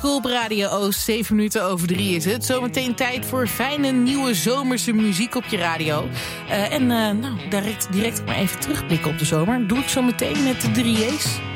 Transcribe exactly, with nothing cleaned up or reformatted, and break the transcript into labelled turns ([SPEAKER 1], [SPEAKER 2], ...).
[SPEAKER 1] Op Radio Oost, zeven minuten over drie is het. Zometeen tijd voor fijne nieuwe zomerse muziek op je radio. Uh, en uh, nou, direct, direct maar even terugblikken op de zomer. Doe ik zo meteen met de drie J's.